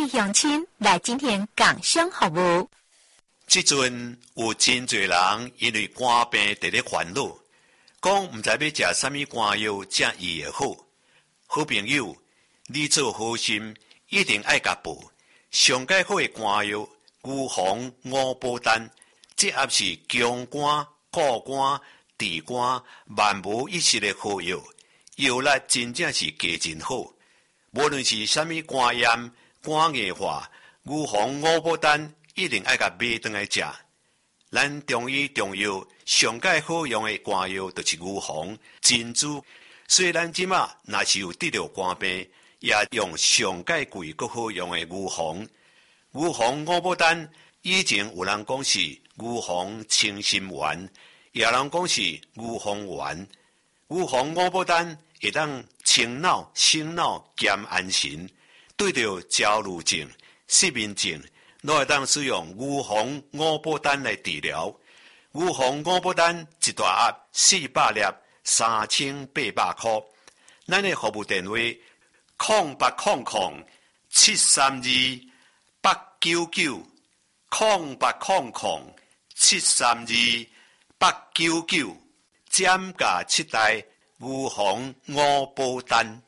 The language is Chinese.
乡亲来今天共享服务。 即阵有真侪人因为肝病伫咧烦恼，讲毋知要食啥物肝药才医会好。好朋友，你做好心一定爱甲补上介好的肝药牛黄五宝丹，这也是强肝、固肝、治肝、万无一失的好药，药力真正是加真好。无论是啥物肝炎、肝硬化，牛黄五宝丹一定爱甲买转来食。咱中医中药上介好用的肝药就是牛黄、珍珠。所以咱即马若是有得了肝病，也用上介贵阁好用的牛黄。牛黄五宝丹以前有人讲是牛黄清心丸，也有人讲是牛黄丸。牛黄五宝丹会当清脑、醒脑兼安神，对着焦虑症、失眠症，都会当使用牛黄五宝丹来治疗。牛黄五宝丹一大盒400粒，3800块。咱的服务电话0800-732-899，0800-732-899，减价7袋牛黄五宝丹。